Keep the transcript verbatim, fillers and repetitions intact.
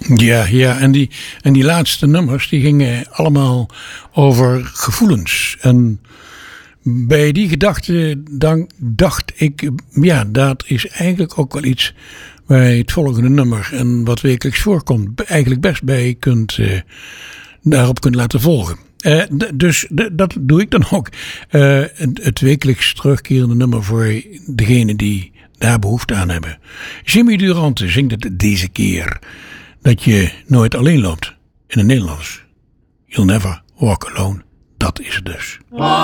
Ja, ja. En die, en die laatste nummers die gingen allemaal over gevoelens. En bij die gedachte dan dacht ik, ja, dat is eigenlijk ook wel iets waar je het volgende nummer en wat wekelijks voorkomt eigenlijk best bij kunt, uh, daarop kunt laten volgen. Uh, d- dus d- dat doe ik dan ook. Uh, het, het wekelijks terugkerende nummer voor degene die daar behoefte aan hebben. Jimmy Durante zingt het deze keer. Dat je nooit alleen loopt in het Nederlands. You'll never walk alone. Dat is het dus.